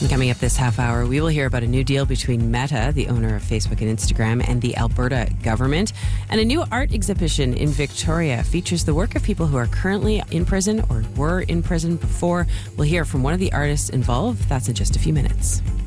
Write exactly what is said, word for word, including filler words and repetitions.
Coming up this half hour, we will hear about a new deal between Meta, the owner of Facebook and Instagram, and the Alberta government. And a new art exhibition in Victoria features the work of people who are currently in prison or were in prison before. We'll hear from one of the artists involved. That's in just a few minutes.